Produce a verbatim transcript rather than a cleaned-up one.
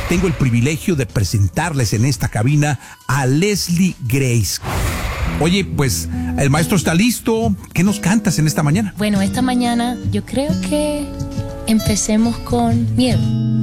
tengo el privilegio de presentarles en esta cabina a Leslie Grace. Oye, pues el maestro está listo. ¿Qué nos cantas en esta mañana? Bueno, esta mañana yo creo que empecemos con miedo.